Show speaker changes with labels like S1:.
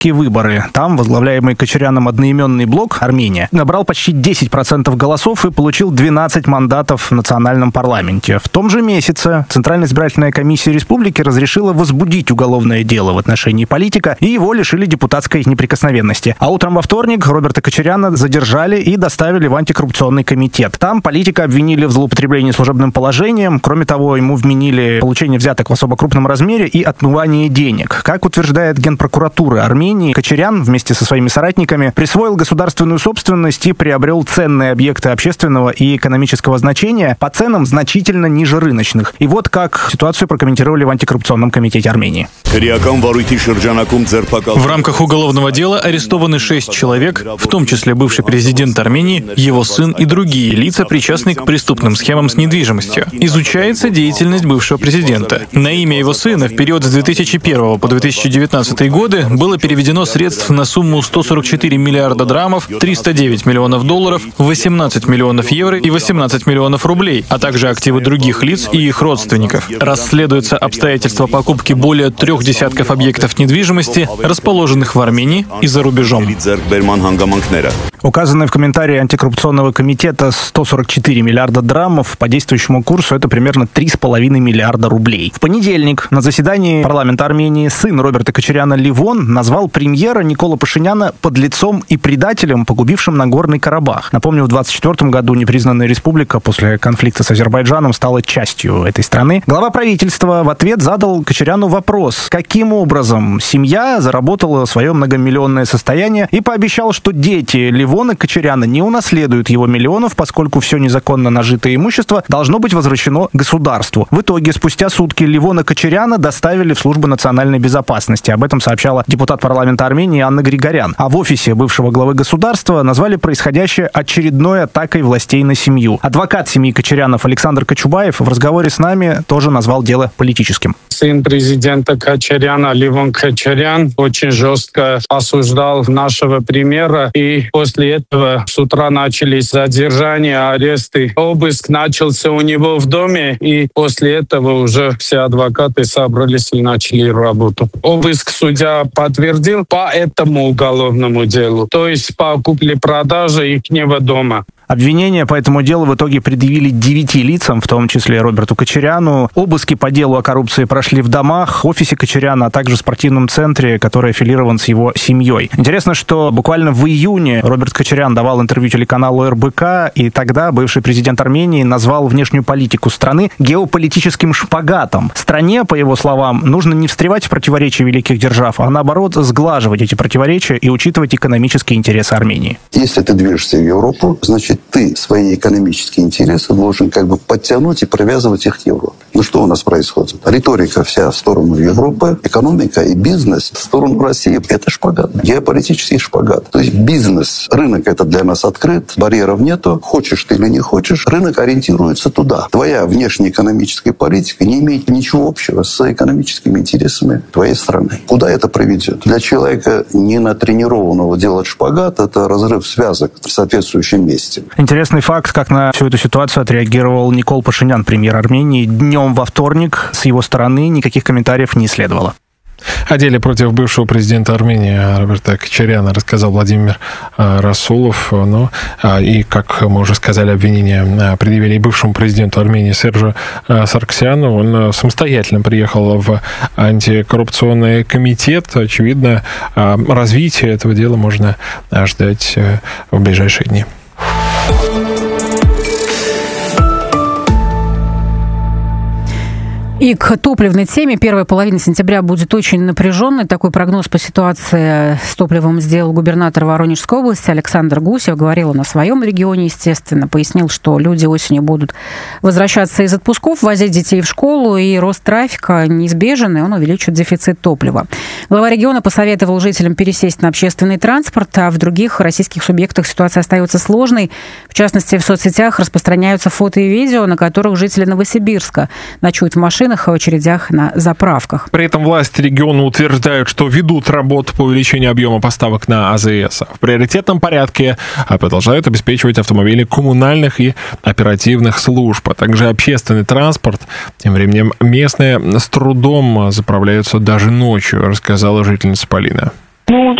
S1: выборы. Там возглавляемый Кочаряном одноименный блок «Армения» набрал почти 10% голосов и получил 12 мандатов в национальном парламенте. В том же месяце Центральная избирательная комиссия республики разрешила возбудить уголовное дело в отношении политика, и его лишили депутатской неприкосновенности. А утром во вторник Роберта Кочаряна задержали и доставили в антикоррупционный комитет. Там политика обвинили в злоупотреблении служебным положением. Кроме того, ему вменили получение взяток в особо крупном размере и отмывание денег. Как утверждает Генпрокуратура Армении, Кочарян вместе со своими соратниками присвоил государственную собственность и приобрел ценные объекты общественного и экономического значения по ценам значительно ниже рыночных. И вот как ситуацию прокомментировали в антикоррупционном комитете Армении.
S2: В рамках уголовного дела арестованы 6 человек, в том числе бывший президент Армении, его сын и другие лица, причастные к преступным схемам с недвижимостью. Изучается деятельность бывшего президента. На имя его сына в период с 2001 по 2019 годы было переведено средств на сумму 144 миллиарда драмов, 309 миллионов долларов, 18 миллионов евро и 18 миллионов рублей, а также активы других лиц и их родственников. Расследуются обстоятельства покупки более 3 десятков объектов недвижимости, расположенных в Армении и за рубежом.
S1: Указанные в комментарии антикоррупционного комитета 144 миллиарда драмов по действующему курсу это примерно 3,5 миллиарда рублей. В понедельник на заседании парламента Армении сын Роберта Кочаряна Левон назвал премьера Никола Пашиняна подлецом и предателем, погубившим Нагорный Карабах. Напомню, в 2024 году непризнанная республика после конфликта с Азербайджаном стала частью этой страны. Глава правительства в ответ задал Кочаряну вопрос, каким образом семья заработала свое многомиллионное состояние, и пообещал, что дети Левона Кочаряна не унаследуют его миллионов, поскольку все незаконно нажитое имущество должно быть возвращено государству. В итоге, спустя сутки Левона Кочаряна доставили в службу национальной безопасности. Об этом сообщала депутат парламента Армении Анна Григорян. А в офисе бывшего главы государства назвали происходящее очередной атакой властей на семью. Адвокат семьи Кочарянов Александр Кочубаев в разговоре с нами тоже назвал дело политическим.
S3: Сын президента Кочаряна Левон Кочарян очень жестко осуждал нашего премьера, и после этого с утра начались задержания, аресты. Обыск начался у него в доме, и после этого уже все адвокаты собрались и начали работу. Обыск судья подтвердил по этому уголовному делу, то есть по купле-продаже ихнего дома.
S1: Обвинения по этому делу в итоге предъявили 9 лицам, в том числе Роберту Кочаряну. Обыски по делу о коррупции прошли в домах, офисе Кочаряна, а также в спортивном центре, который аффилирован с его семьей. Интересно, что буквально в июне Роберт Кочарян давал интервью телеканалу РБК, и тогда бывший президент Армении назвал внешнюю политику страны геополитическим шпагатом. Стране, по его словам, нужно не встревать в противоречия великих держав, а наоборот сглаживать эти противоречия и учитывать экономические интересы Армении.
S4: Если ты движешься в Европу, значит, ты свои экономические интересы должен подтянуть и привязывать их к Европе. Ну что у нас происходит? Риторика вся в сторону Европы, экономика и бизнес в сторону России. Это шпагат, геополитический шпагат. То есть бизнес, рынок это для нас открыт, барьеров нету, хочешь ты или не хочешь, рынок ориентируется туда. Твоя внешнеэкономическая политика не имеет ничего общего с экономическими интересами твоей страны. Куда это приведет? Для человека, не натренированного делать шпагат, это разрыв связок в соответствующем месте.
S1: Интересный факт, как на всю эту ситуацию отреагировал Никол Пашинян, премьер Армении. Днем во вторник с его стороны никаких комментариев не следовало.
S5: О деле против бывшего президента Армении Роберта Кочаряна рассказал Владимир Расулов. И, как мы уже сказали, обвинения предъявили и бывшему президенту Армении Сержу Сарксяну. Он самостоятельно приехал в антикоррупционный комитет. Очевидно, развитие этого дела можно ждать в ближайшие дни.
S6: И к топливной теме. Первая половина сентября будет очень напряженной. Такой прогноз по ситуации с топливом сделал губернатор Воронежской области Александр Гусев. Говорил он о своем регионе, естественно. Пояснил, что люди осенью будут возвращаться из отпусков, возить детей в школу, и рост трафика неизбежен, и он увеличит дефицит топлива. Глава региона посоветовал жителям пересесть на общественный транспорт, а в других российских субъектах ситуация остается сложной. В частности, в соцсетях распространяются фото и видео, на которых жители Новосибирска ночуют в машинах, в очередях на заправках.
S5: При этом власти региона утверждают, что ведут работу по увеличению объема поставок на АЗС. В приоритетном порядке продолжают обеспечивать автомобили коммунальных и оперативных служб, а также общественный транспорт. Тем временем местные с трудом заправляются даже ночью, рассказала жительница Полина.
S7: Ну,